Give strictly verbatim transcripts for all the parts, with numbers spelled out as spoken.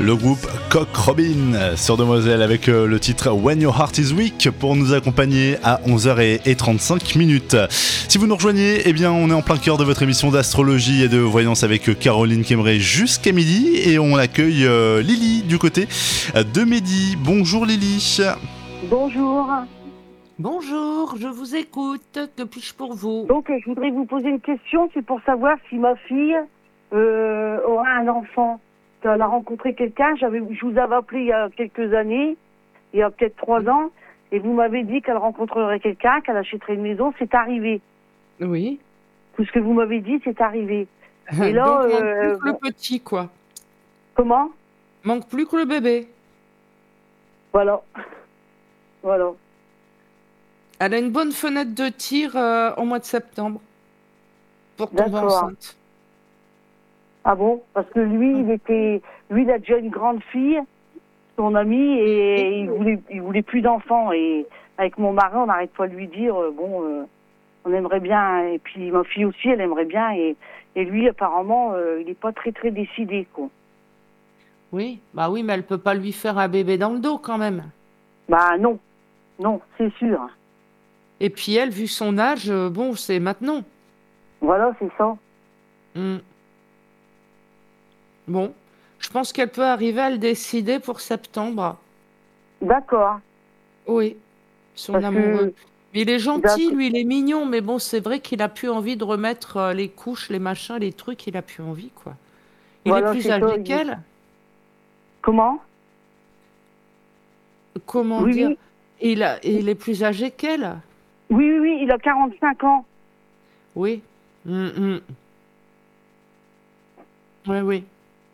Le groupe Cock Robin sur Demoiselle avec le titre When Your Heart Is Weak pour nous accompagner à onze heures trente-cinq minutes. Si vous nous rejoignez, eh bien on est en plein cœur de votre émission d'astrologie et de voyance avec Caroline Kemmeré jusqu'à midi et on accueille euh, Lily du côté de Mehdi. Bonjour Lily. Bonjour. Bonjour, je vous écoute. Que puis-je pour vous? Donc je voudrais vous poser une question, c'est pour savoir si ma fille euh, aura un enfant. Elle a rencontré quelqu'un, j'avais, je vous avais appelé il y a quelques années, il y a peut-être trois ans, et vous m'avez dit qu'elle rencontrerait quelqu'un, qu'elle achèterait une maison, c'est arrivé. Oui. Tout ce que vous m'avez dit, c'est arrivé. Et là, donc, manque euh, plus que le petit, quoi. Comment? Manque plus que le bébé. Voilà. Voilà. Elle a une bonne fenêtre de tir euh, au mois de septembre pour tomber D'accord. enceinte. Ah bon? Parce que lui, il était, lui, il a déjà une grande fille, son ami, et il voulait, il voulait plus d'enfants. Et avec mon mari, on n'arrête pas de lui dire, euh, bon, euh, on aimerait bien. Et puis ma fille aussi, elle aimerait bien. Et, et lui, apparemment, euh, il n'est pas très très décidé, quoi. Oui, bah oui, mais elle peut pas lui faire un bébé dans le dos quand même. Bah non, non, c'est sûr. Et puis elle, vu son âge, euh, bon, c'est maintenant. Voilà, c'est ça. Hmm. Bon, je pense qu'elle peut arriver à le décider pour septembre. D'accord. Oui, son Parce amoureux. que- Il est gentil, D'accord. lui, il est mignon, mais bon, c'est vrai qu'il a plus envie de remettre euh, les couches, les machins, les trucs, il a plus envie, quoi. Il Voilà, est plus c'est ça, âgé il- qu'elle. Comment? Comment Oui, dire? oui. Il a, il est plus âgé qu'elle. Oui, oui, oui, il a quarante-cinq ans. Oui. Mm, mm. Oui, oui.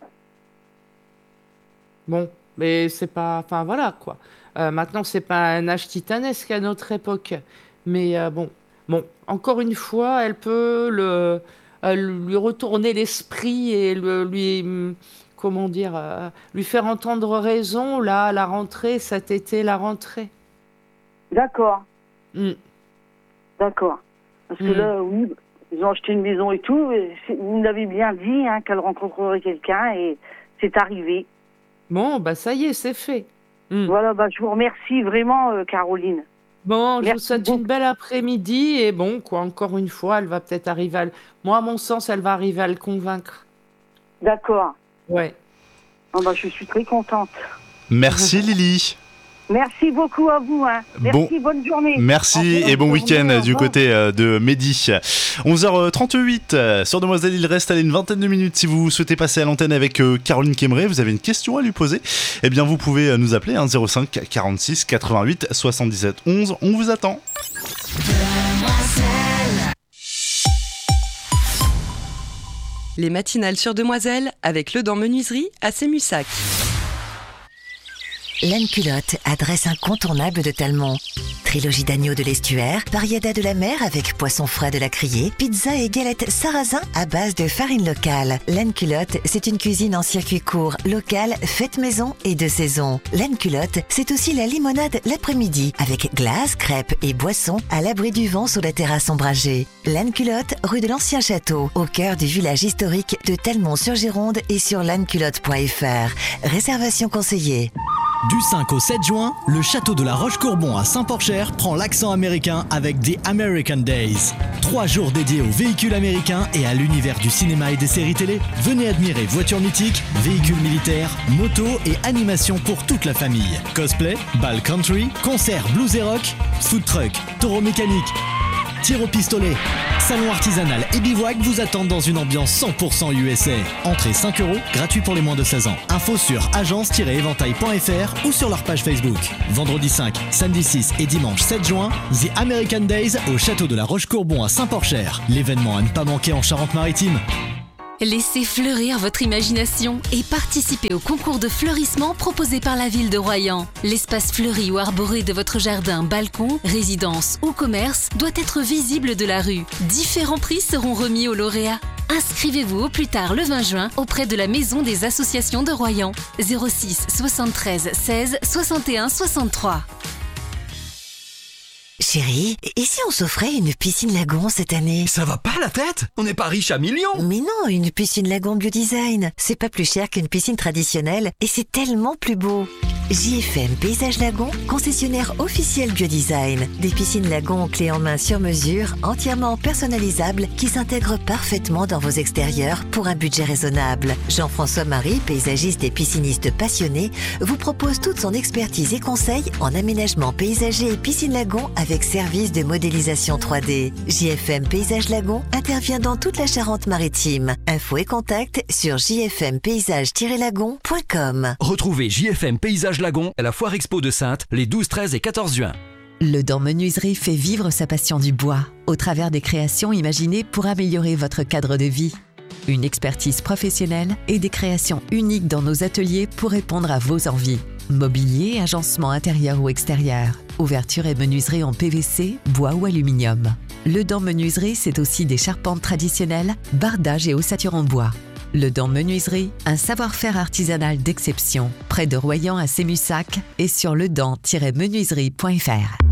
Bon, mais c'est pas... Enfin, voilà, quoi. Euh, maintenant, c'est pas un âge titanesque à notre époque. Mais euh, bon, bon, encore une fois, elle peut le, euh, lui retourner l'esprit et le- lui... hum, Comment dire? euh, lui faire entendre raison, là, à la rentrée, cet été, la rentrée. D'accord, Mm. d'accord. Parce que Mm. là, oui, ils ont acheté une maison et tout. Et c'est- vous l'avez bien dit, hein, qu'elle rencontrerait quelqu'un et c'est arrivé. Bon, bah ça y est, c'est fait. Mm. Voilà, bah, je vous remercie vraiment, euh, Caroline. Bon, je vous Merci souhaite beaucoup. une belle après-midi et bon, quoi, encore une fois, elle va peut-être arriver à... le- Moi, à mon sens, elle va arriver à le convaincre. D'accord. Ouais. Ah bah, je suis très contente. Merci Lily. Merci beaucoup à vous. Hein. Merci, bonne journée. Merci Au revoir, et bon bonne week-end journée, au du revoir. côté euh, de Mehdi. onze heures trente-huit euh, sur Demoiselle, il reste allez, une vingtaine de minutes. Si vous souhaitez passer à l'antenne avec euh, Caroline Kemmeré, vous avez une question à lui poser, eh bien vous pouvez euh, nous appeler hein, zéro cinq quarante-six quatre-vingt-huit soixante-dix-sept onze. On vous attend. Les matinales sur Demoiselle avec le Dent Menuiserie à Sémussac. Laine Culotte, adresse incontournable de Talmont. Trilogie d'agneau de l'estuaire, variété de la mer avec poisson frais de la criée, pizza et galettes sarrasin à base de farine locale. Laine Culotte, c'est une cuisine en circuit court, locale, faite maison et de saison. Laine Culotte, c'est aussi la limonade l'après-midi avec glace, crêpes et boissons à l'abri du vent sous la terrasse ombragée. Laine Culotte, rue de l'Ancien Château, au cœur du village historique de Talmont-sur-Gironde et sur laneculotte point f r. Réservation conseillée. Du cinq au sept juin, le château de la Roche-Courbon à Saint-Porcher prend l'accent américain avec The American Days. Trois jours dédiés aux véhicules américains et à l'univers du cinéma et des séries télé. Venez admirer voitures mythiques, véhicules militaires, motos et animations pour toute la famille. Cosplay, bal country, concerts blues et rock, food truck, taureau mécanique, tir au pistolet, salon artisanal et bivouac vous attendent dans une ambiance cent pour cent U S A. Entrée cinq euros, gratuit pour les moins de seize ans. Info sur agence tiret éventail point f r ou sur leur page Facebook. Vendredi cinq, samedi six et dimanche sept juin, The American Days au château de la Roche-Courbon à Saint-Porcher. L'événement à ne pas manquer en Charente-Maritime. Laissez fleurir votre imagination et participez au concours de fleurissement proposé par la ville de Royan. L'espace fleuri ou arboré de votre jardin, balcon, résidence ou commerce doit être visible de la rue. Différents prix seront remis aux lauréats. Inscrivez-vous au plus tard le vingt juin auprès de la Maison des associations de Royan. zéro six soixante-treize seize soixante et un soixante-trois. Chérie, et si on s'offrait une piscine lagon cette année? Ça va pas la tête? On n'est pas riche à millions. Mais non, une piscine lagon Biodesign, c'est pas plus cher qu'une piscine traditionnelle et c'est tellement plus beau. J F M Paysage Lagon, concessionnaire officiel Biodesign. Des piscines lagon clés en main sur mesure, entièrement personnalisables, qui s'intègrent parfaitement dans vos extérieurs pour un budget raisonnable. Jean-François Marie, paysagiste et pisciniste passionné, vous propose toute son expertise et conseils en aménagement paysager et piscine lagon avec service de modélisation trois D. J F M Paysage Lagon intervient dans toute la Charente-Maritime. Infos et contacts sur j f m paysage tiret lagon point com. Retrouvez J F M Paysage Lagon à la Foire Expo de Saintes les douze, treize et quatorze juin. Le Dent Menuiserie fait vivre sa passion du bois au travers des créations imaginées pour améliorer votre cadre de vie. Une expertise professionnelle et des créations uniques dans nos ateliers pour répondre à vos envies. Mobilier, agencement intérieur ou extérieur, ouverture et menuiserie en P V C, bois ou aluminium. Le Dent Menuiserie, c'est aussi des charpentes traditionnelles, bardage et ossature en bois. Le Dent Menuiserie, un savoir-faire artisanal d'exception, près de Royan à Sémussac et sur le dent tiret menuiserie point f r.